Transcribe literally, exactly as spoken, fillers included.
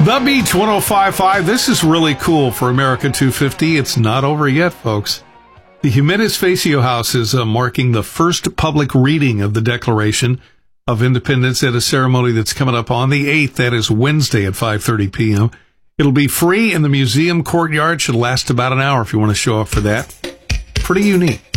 The Beach one oh five point five. This is really cool for America two fifty. It's not over yet, folks. The Jimenez Facio House is uh, marking the first public reading of the Declaration of Independence at a ceremony that's coming up on the eighth. That is Wednesday at five thirty p.m. It'll be free in the museum courtyard. Should last about an hour if you want to show up for that. Pretty unique.